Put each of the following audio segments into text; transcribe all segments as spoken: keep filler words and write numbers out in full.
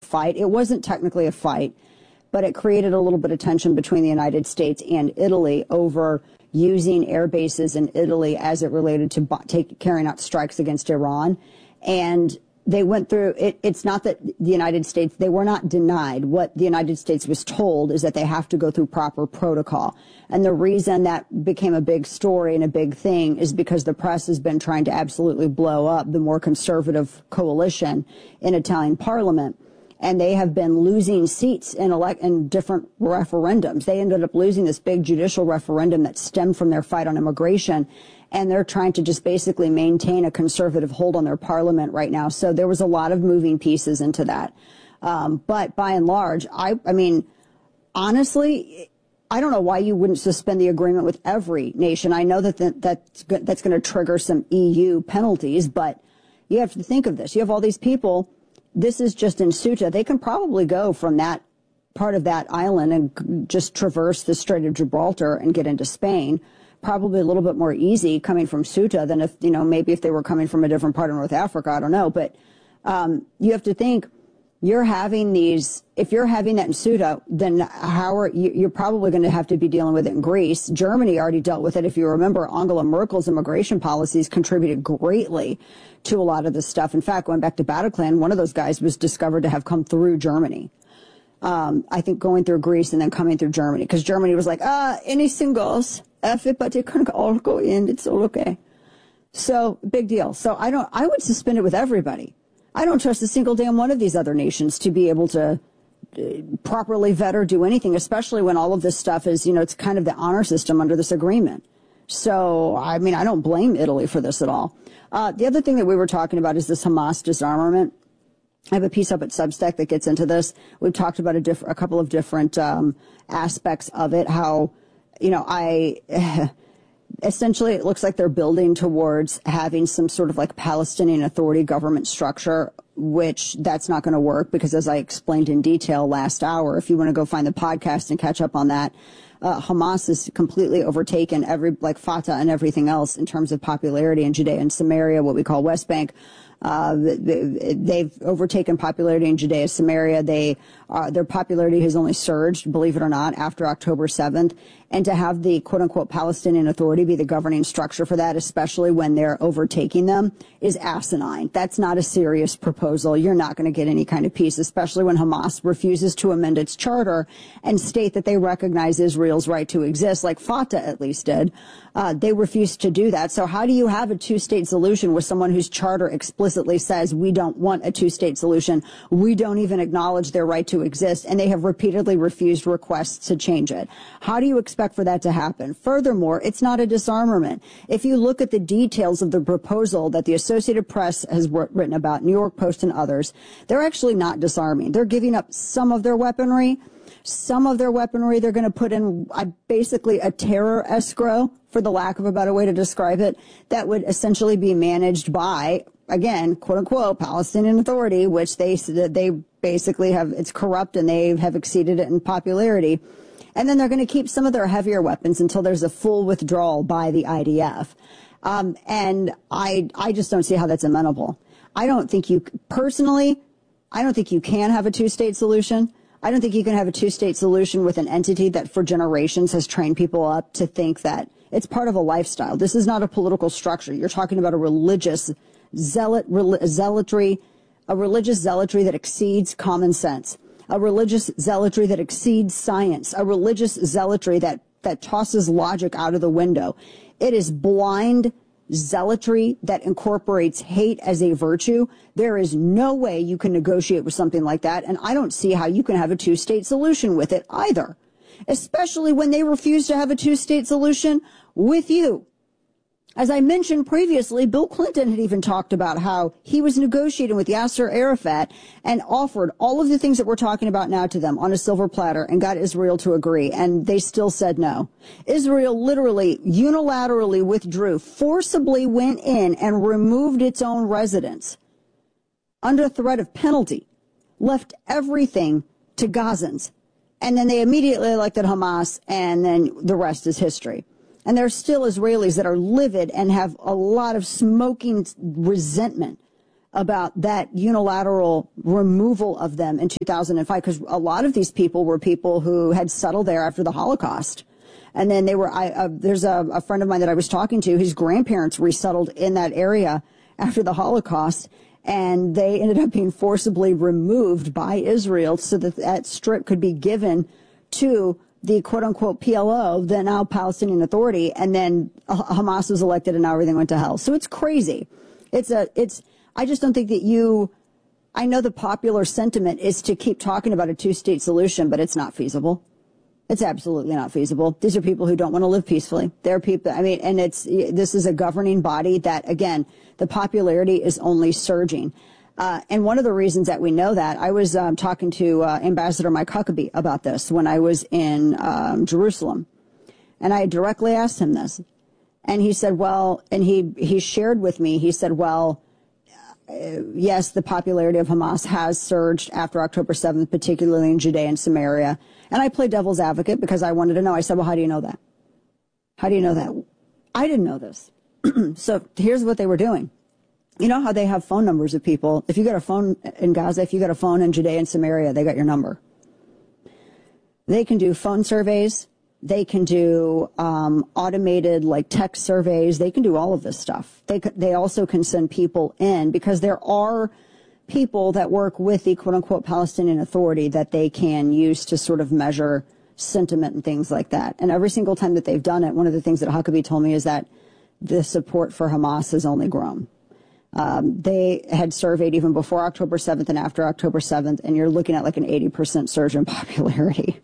fight. It wasn't technically a fight, but it created a little bit of tension between the United States and Italy over using air bases in Italy as it related to take, carrying out strikes against Iran. And they went through it. It's not that the United States, they were not denied. What the United States was told is that they have to go through proper protocol. And the reason that became a big story and a big thing is because the press has been trying to absolutely blow up the more conservative coalition in Italian parliament. And they have been losing seats in elect in different referendums. They ended up losing this big judicial referendum that stemmed from their fight on immigration. And they're trying to just basically maintain a conservative hold on their parliament right now. So there was a lot of moving pieces into that. Um, but by and large, I, I mean, honestly, I don't know why you wouldn't suspend the agreement with every nation. I know that the, that's, that's going to trigger some E U penalties, but you have to think of this. You have all these people. This is just in Ceuta. They can probably go from that part of that island and just traverse the Strait of Gibraltar and get into Spain. Probably a little bit more easy coming from Ceuta than if, you know, maybe if they were coming from a different part of North Africa. I don't know. But um, you have to think you're having these, if you're having that in Ceuta, then how are you, you're probably going to have to be dealing with it in Greece. Germany already dealt with it. If you remember, Angela Merkel's immigration policies contributed greatly to a lot of this stuff. In fact, going back to Bataclan, one of those guys was discovered to have come through Germany. Um, I think going through Greece and then coming through Germany, because Germany was like, ah, anything goes. Everybody can all go in. It's all okay. So big deal. So I don't, I would suspend it with everybody. I don't trust a single damn one of these other nations to be able to uh, properly vet or do anything, especially when all of this stuff is, you know, it's kind of the honor system under this agreement. So, I mean, I don't blame Italy for this at all. Uh, the other thing that we were talking about is this Hamas disarmament. I have a piece up at Substack that gets into this. We've talked about a, diff- a couple of different um, aspects of it, how, you know, I... essentially, it looks like they're building towards having some sort of like Palestinian Authority government structure, which that's not going to work because, as I explained in detail last hour, if you want to go find the podcast and catch up on that, uh, Hamas has completely overtaken every, like Fatah and everything else in terms of popularity in Judea and Samaria, what we call West Bank. Uh, they've overtaken popularity in Judea, Samaria. They, uh, their popularity has only surged, believe it or not, after October seventh. And to have the quote unquote Palestinian Authority be the governing structure for that, especially when they're overtaking them, is asinine. That's not a serious proposal. You're not going to get any kind of peace, especially when Hamas refuses to amend its charter and state that they recognize Israel's right to exist, like Fatah at least did. Uh, they refused to do that. So how do you have a two-state solution with someone whose charter explicitly says we don't want a two-state solution? We don't even acknowledge their right to exist, and they have repeatedly refused requests to change it. How do you expect for that to happen? Furthermore, it's not a disarmament. If you look at the details of the proposal that the Associated Press has written about, New York Post and others, they're actually not disarming. They're giving up some of their weaponry. Some of their weaponry they're going to put in uh, basically a terror escrow, for the lack of a better way to describe it, that would essentially be managed by, again, quote unquote, Palestinian Authority, which they they basically have, it's corrupt and they have exceeded it in popularity. And then they're going to keep some of their heavier weapons until there's a full withdrawal by the I D F. Um, and I, I just don't see how that's amenable. I don't think you, personally, I don't think you can have a two-state solution. I don't think you can have a two-state solution with an entity that for generations has trained people up to think that it's part of a lifestyle. This is not a political structure. You're talking about a religious zealot, rel- zealotry, a religious zealotry that exceeds common sense, a religious zealotry that exceeds science, a religious zealotry that, that tosses logic out of the window. It is blind zealotry that incorporates hate as a virtue. There is no way you can negotiate with something like that, and I don't see how you can have a two-state solution with it either, especially when they refuse to have a two-state solution with you. As I mentioned previously, Bill Clinton had even talked about how he was negotiating with Yasser Arafat and offered all of the things that we're talking about now to them on a silver platter and got Israel to agree, and they still said no. Israel literally unilaterally withdrew, forcibly went in and removed its own residents under threat of penalty, left everything to Gazans, and then they immediately elected Hamas, and then the rest is history. And there are still Israelis that are livid and have a lot of smoking resentment about that unilateral removal of them in two thousand five, because a lot of these people were people who had settled there after the Holocaust. And then they were, I, uh, there's a, a friend of mine that I was talking to, his grandparents resettled in that area after the Holocaust, and they ended up being forcibly removed by Israel so that that strip could be given to the quote-unquote P L O, the now Palestinian Authority, and then Hamas was elected and now everything went to hell. So it's crazy. It's a, it's, I just don't think that you, I know the popular sentiment is to keep talking about a two-state solution, but it's not feasible. It's absolutely not feasible. These are people who don't want to live peacefully. They're people, I mean, and it's, this is a governing body that, again, the popularity is only surging. Uh, and one of the reasons that we know that, I was um, talking to uh, Ambassador Mike Huckabee about this when I was in um, Jerusalem. And I directly asked him this. And he said, well, and he, he shared with me, he said, well, uh, yes, the popularity of Hamas has surged after October seventh, particularly in Judea and Samaria. And I played devil's advocate because I wanted to know. I said, well, how do you know that? How do you know that? I didn't know this. So here's what they were doing. You know how they have phone numbers of people? If you got a phone in Gaza, if you got a phone in Judea and Samaria, they got your number. They can do phone surveys. They can do um, automated like text surveys. They can do all of this stuff. They they also can send people in because there are people that work with the quote unquote Palestinian Authority that they can use to sort of measure sentiment and things like that. And every single time that they've done it, one of the things that Huckabee told me is that the support for Hamas has only grown. Um, they had surveyed even before October seventh and after October seventh, and you're looking at like an eighty percent surge in popularity.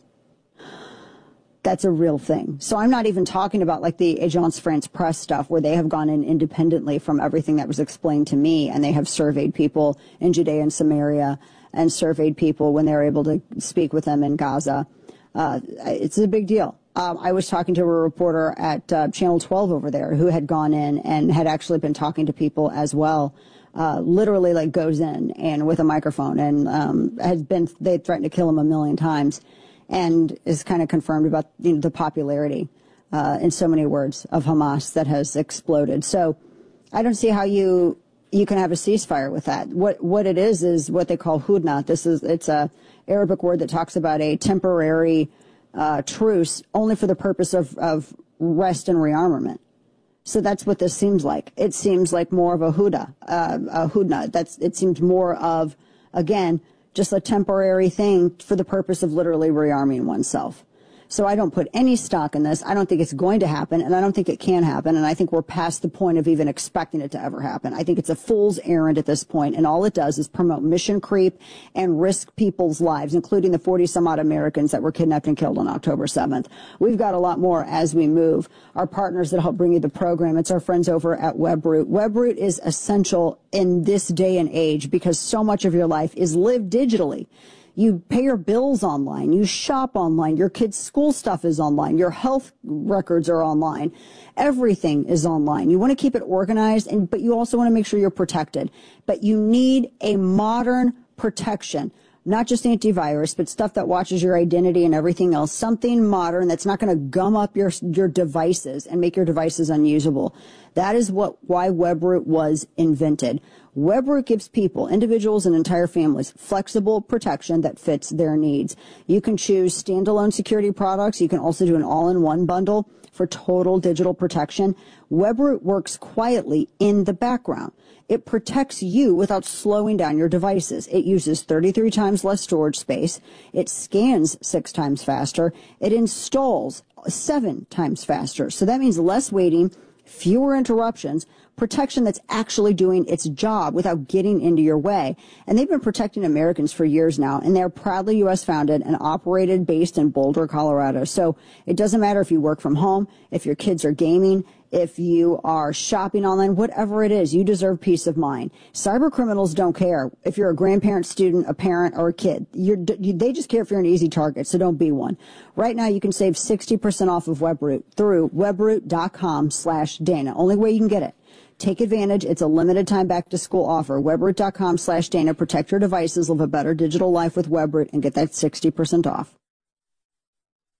That's a real thing. So I'm not even talking about like the Agence France Presse stuff where they have gone in independently from everything that was explained to me, and they have surveyed people in Judea and Samaria and surveyed people when they were able to speak with them in Gaza. Uh, it's a big deal. Um, I was talking to a reporter at uh, Channel twelve over there who had gone in and had actually been talking to people as well. Uh, literally like goes in and with a microphone and um, has been, they threatened to kill him a million times, and is kind of confirmed about, you know, the popularity, uh, in so many words, of Hamas that has exploded. So I don't see how you you can have a ceasefire with that. What what it is is what they call hudna. This is it's a Arabic word that talks about a temporary uh, truce only for the purpose of, of rest and rearmament. So that's what this seems like. It seems like more of a huda, uh, a hudna. That's it seems more of, again, just a temporary thing for the purpose of literally rearming oneself. So I don't put any stock in this. I don't think it's going to happen, and I don't think it can happen, and I think we're past the point of even expecting it to ever happen. I think it's a fool's errand at this point, and all it does is promote mission creep and risk people's lives, including the forty-some-odd Americans that were kidnapped and killed on October seventh. We've got a lot more as we move. Our partners that help bring you the program, it's our friends over at Webroot. Webroot is essential in this day and age because so much of your life is lived digitally. You pay your bills online. You shop online. Your kids' school stuff is online. Your health records are online. Everything is online. You want to keep it organized, and but you also want to make sure you're protected. But you need a modern protection, not just antivirus, but stuff that watches your identity and everything else. Something modern that's not going to gum up your your devices and make your devices unusable. That is what why Webroot was invented. Webroot gives people, individuals and entire families, flexible protection that fits their needs. You can choose standalone security products. You can also do an all-in-one bundle for total digital protection. Webroot works quietly in the background. It protects you without slowing down your devices. It uses thirty-three times less storage space. It scans six times faster. It installs seven times faster. So that means less waiting, fewer interruptions, protection that's actually doing its job without getting into your way. And they've been protecting Americans for years now, and they're proudly U S founded and operated based in Boulder, Colorado. So it doesn't matter if you work from home, if your kids are gaming, if you are shopping online, whatever it is, you deserve peace of mind. Cyber criminals don't care if you're a grandparent, student, a parent, or a kid. You're, they just care if you're an easy target, so don't be one. Right now, you can save sixty percent off of Webroot through webroot.com slash Dana. Only way you can get it. Take advantage. It's a limited time back to school offer. Webroot.com slash Dana. Protect your devices. Live a better digital life with Webroot and get that sixty percent off.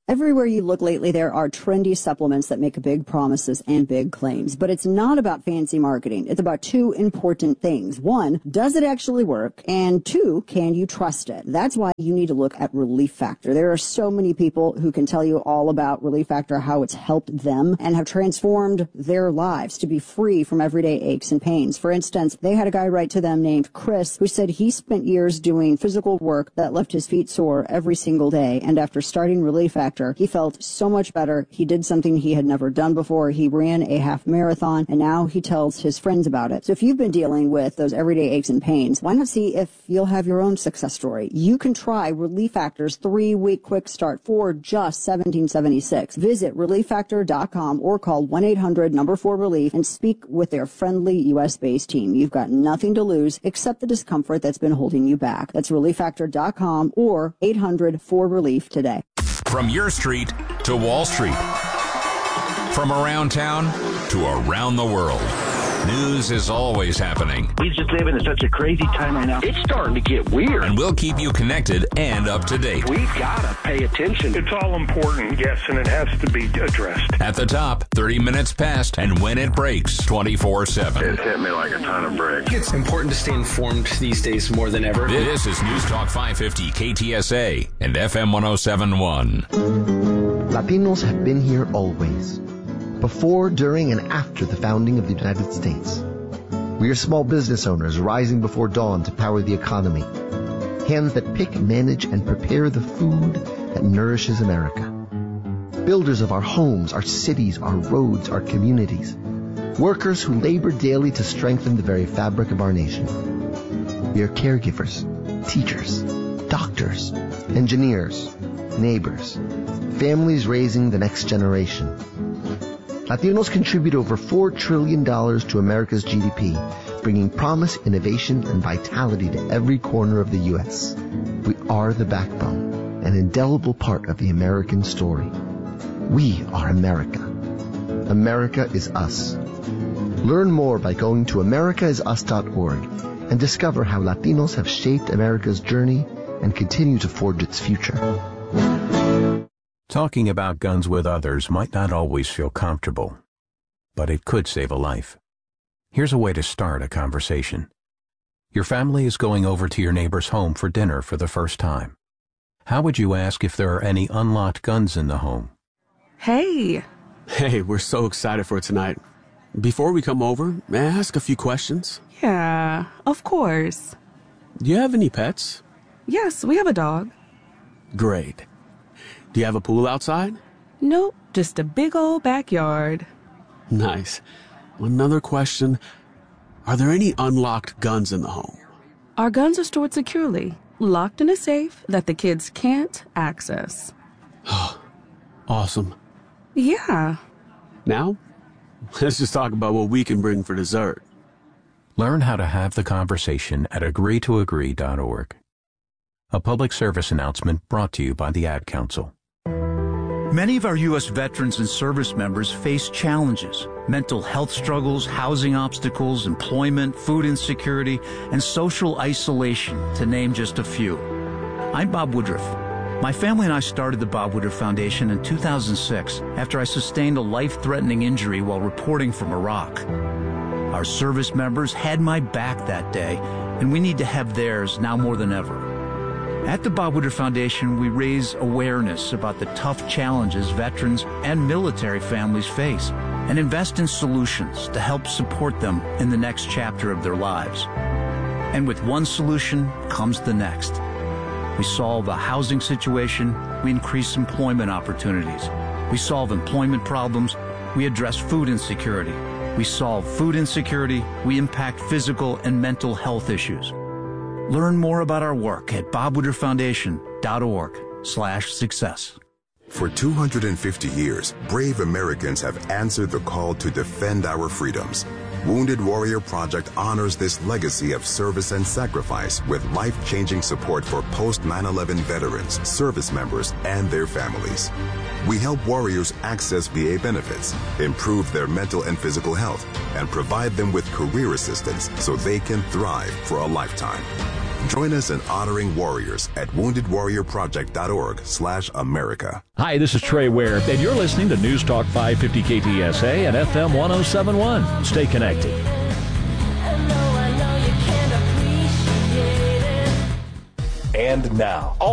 Everywhere you look lately, there are trendy supplements that make big promises and big claims. But it's not about fancy marketing. It's about two important things. One, does it actually work? And two, can you trust it? That's why you need to look at Relief Factor. There are so many people who can tell you all about Relief Factor, how it's helped them and have transformed their lives to be free from everyday aches and pains. For instance, they had a guy write to them named Chris who said he spent years doing physical work that left his feet sore every single day. And after starting Relief Factor, he felt so much better. He did something he had never done before. He ran a half marathon, and now he tells his friends about it. So if you've been dealing with those everyday aches and pains, why not see if you'll have your own success story? You can try Relief Factor's three-week quick start for just seventeen seventy-six. Visit relief factor dot com or call one eight hundred number four relief and speak with their friendly U S-based team. You've got nothing to lose except the discomfort that's been holding you back. That's relief factor dot com or eight hundred four relief today. From your street to Wall Street. From around town to around the world. News is always happening. We just live in such a crazy time right now. It's starting to get weird. And we'll keep you connected and up to date. We've got to pay attention. It's all important, yes, and it has to be addressed. At the top, thirty minutes past, and when it breaks, twenty-four seven. It hit me like a ton of bricks. It's important to stay informed these days more than ever. This is News Talk five fifty K T S A and F M one oh seven point one. Latinos have been here always. Before, during, and after the founding of the United States. We are small business owners rising before dawn to power the economy. Hands that pick, manage, and prepare the food that nourishes America. Builders of our homes, our cities, our roads, our communities. Workers who labor daily to strengthen the very fabric of our nation. We are caregivers, teachers, doctors, engineers, neighbors, families raising the next generation. Latinos contribute over four trillion dollars to America's G D P, bringing promise, innovation, and vitality to every corner of the U S. We are the backbone, an indelible part of the American story. We are America. America is us. Learn more by going to america is us dot org and discover how Latinos have shaped America's journey and continue to forge its future. Talking about guns with others might not always feel comfortable, but it could save a life. Here's a way to start a conversation. Your family is going over to your neighbor's home for dinner for the first time. How would you ask if there are any unlocked guns in the home? Hey. Hey, we're so excited for tonight. Before we come over, may I ask a few questions? Yeah, of course. Do you have any pets? Yes, we have a dog. Great. Do you have a pool outside? Nope, just a big old backyard. Nice. Another question. Are there any unlocked guns in the home? Our guns are stored securely, locked in a safe that the kids can't access. Awesome. Yeah. Now, let's just talk about what we can bring for dessert. Learn how to have the conversation at agree to agree dot org. A public service announcement brought to you by the Ad Council. Many of our U S veterans and service members face challenges, mental health struggles, housing obstacles, employment, food insecurity, and social isolation, to name just a few. I'm Bob Woodruff. My family and I started the Bob Woodruff Foundation in two thousand six after I sustained a life-threatening injury while reporting from Iraq. Our service members had my back that day, and we need to have theirs now more than ever. At the Bob Woodruff Foundation, we raise awareness about the tough challenges veterans and military families face and invest in solutions to help support them in the next chapter of their lives. And with one solution comes the next. We solve a housing situation, we increase employment opportunities. We solve employment problems, we address food insecurity. We solve food insecurity, we impact physical and mental health issues. Learn more about our work at bob woodruff foundation dot org slash success. For two hundred fifty years, brave Americans have answered the call to defend our freedoms. Wounded Warrior Project honors this legacy of service and sacrifice with life-changing support for post nine eleven veterans, service members, and their families. We help warriors access V A benefits, improve their mental and physical health, and provide them with career assistance so they can thrive for a lifetime. Join us in honoring warriors at wounded warrior project dot org slash America. Hi, this is Trey Ware, and you're listening to News Talk five fifty K T S A and F M one oh seven point one. Stay connected. And now,